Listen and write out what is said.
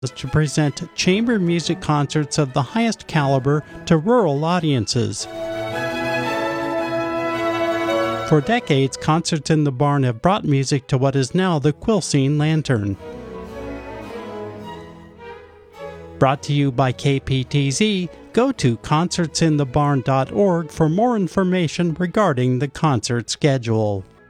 to present chamber music concerts of the highest caliber to rural audiences. For decades, Concerts in the Barn have brought music to what is now the Quilcene Lantern. Brought to you by KPTZ, go to concertsinthebarn.org for more information regarding the concert schedule.